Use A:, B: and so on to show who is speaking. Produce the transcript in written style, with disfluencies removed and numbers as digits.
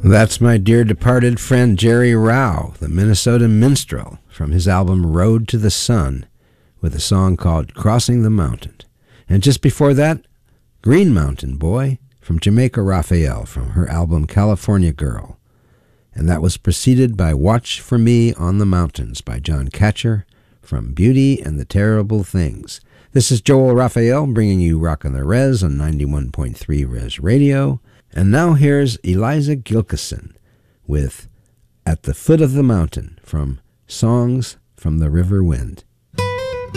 A: That's my dear departed friend Jerry Rao, the Minnesota minstrel, from his album Road to the Sun, with a song called Crossing the Mountain. And just before that, Green Mountain Boy from Jamaica Raphael from her album California Girl. And that was preceded by Watch for Me on the Mountains by John Catcher from Beauty and the Terrible Things. This is Joel Raphael bringing you Rockin' the Res on 91.3 Res Radio. And now here's Eliza Gilkyson with At the Foot of the Mountain from Songs from the River Wind.